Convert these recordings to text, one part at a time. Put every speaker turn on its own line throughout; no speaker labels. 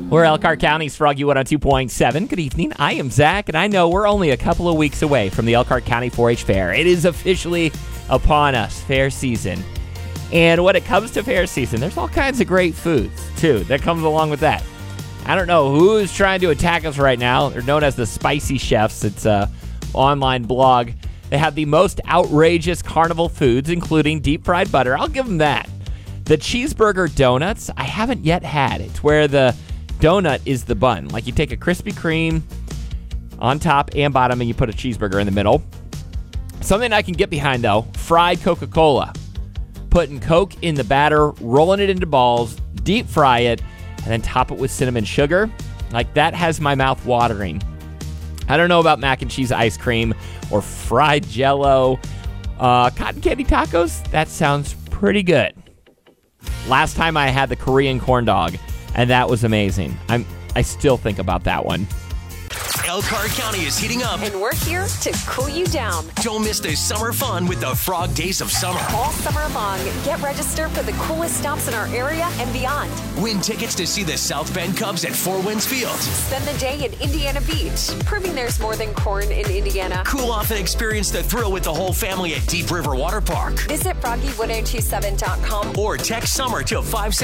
We're Elkhart County's Froggy 102.7. Good evening. I am Zach, and I know we're only a couple of weeks away from the Elkhart County 4-H Fair. It is officially upon us, fair season. And when it comes to fair season, there's all kinds of great foods, too, that comes along with that. I don't know who's trying to attack us right now. They're known as the Spicy Chefs. It's an online blog. They have the most outrageous carnival foods, including deep-fried butter. I'll give them that. The cheeseburger donuts, I haven't yet had. It's where the donut is the bun. Like you take a Krispy Kreme on top and bottom and you put a cheeseburger in the middle. Something I can get behind, though, fried Coca-Cola. Putting Coke in the batter, rolling it into balls, deep fry it, and then top it with cinnamon sugar. Like, that has my mouth watering. I don't know about mac and cheese ice cream or fried Jell-O. Cotton candy tacos, that sounds pretty good. Last time I had the Korean corn dog, and that was amazing. I still think about that one.
Elkhart County is heating up,
and we're here to cool you down.
Don't miss the summer fun with the Frog Days of Summer.
All summer long, get registered for the coolest stops in our area and beyond.
Win tickets to see the South Bend Cubs at Four Winds Field.
Spend the day in Indiana Beach, proving there's more than corn in Indiana.
Cool off and experience the thrill with the whole family at Deep River Water Park.
Visit froggy1027.com
or text SUMMER to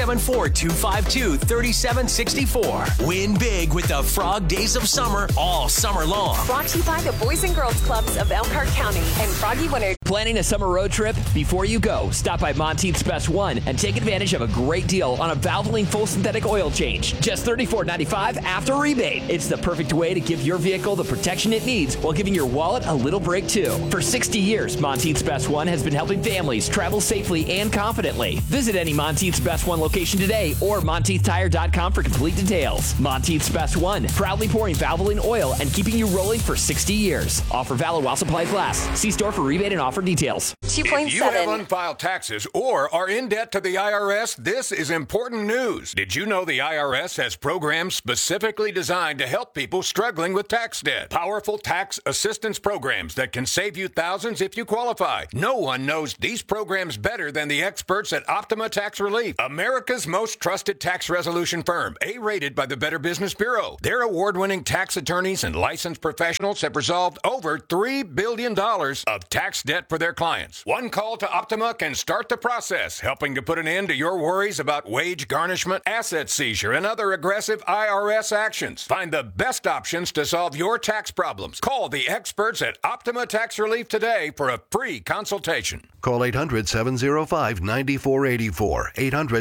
574-252-3764. Win big with the Frog Days of Summer all summer long.
Brought to you by the Boys and Girls Clubs of Elkhart County and Froggy 102.
Planning a summer road trip? Before you go, stop by Monteith's Best One and take advantage of a great deal on a Valvoline full synthetic oil change. Just $34.95 after rebate. It's the perfect way to give your vehicle the protection it needs while giving your wallet a little break too. For 60 years, Monteith's Best One has been helping families travel safely and confidently. Visit any Monteith's Best One location today or MonteithTire.com for complete details. Monteith's Best One, proudly pouring Valvoline oil and keeping you rolling for 60 years. Offer valid while supplies last. See store for rebate and offer details.
2.7.
If you have unfiled taxes or are in debt to the IRS, this is important news. Did you know the IRS has programs specifically designed to help people struggling with tax debt? Powerful tax assistance programs that can save you thousands if you qualify. No one knows these programs better than the experts at Optima Tax Relief, America's most trusted tax resolution firm, A-rated by the Better Business Bureau. Their award-winning tax attorneys and licensed professionals have resolved over $3 billion of tax debt for their clients. One call to Optima can start the process, helping to put an end to your worries about wage garnishment, asset seizure, and other aggressive IRS actions. Find the best options to solve your tax problems. Call the experts at Optima Tax Relief today for a free consultation.
Call 800-705-9484.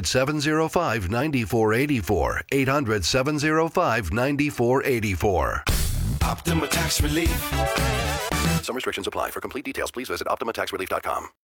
800-705-9484. 800-705-9484.
Optima Tax Relief.
Some restrictions apply. For complete details, please visit OptimaTaxRelief.com.